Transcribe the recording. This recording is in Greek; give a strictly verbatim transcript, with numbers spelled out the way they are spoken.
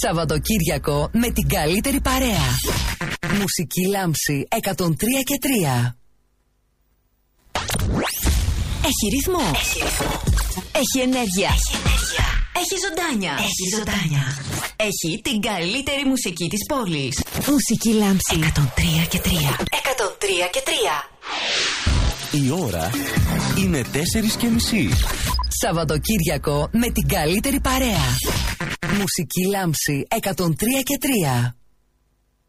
Σαββατοκύριακο με την καλύτερη παρέα. Μουσική Λάμψη εκατόν τρία και τρία. Έχει ρυθμό. Έχει ρυθμό. Έχει ενέργεια. Έχει ενέργεια. Έχει ζωντάνια. Έχει ζωντάνια. Έχει την καλύτερη μουσική της πόλης. Μουσική Λάμψη εκατόν τρία και τρία. εκατόν τρία και τρία. Η ώρα είναι τέσσερις και μισή. Σαββατοκύριακο με την καλύτερη παρέα. Μουσική Λάμψη εκατόν τρία και τρία.